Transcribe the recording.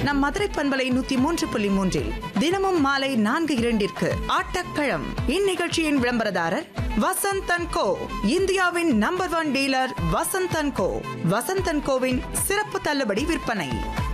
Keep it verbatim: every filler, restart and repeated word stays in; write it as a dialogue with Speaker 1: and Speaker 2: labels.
Speaker 1: நம் மதுரை பண்பலை நூத்தி மூன்று புள்ளி மூன்றில் தினமும் மாலை நான்கு இரண்டிற்கு ஆட்டக்களம். இந்நிகழ்ச்சியின் விளம்பரதாரர் வசந்த் அண்ட் கோ, இந்தியாவின் number one dealer Vasanth and go. Vasanth and CoWIN சிறப்பு தள்ளுபடி விற்பனை.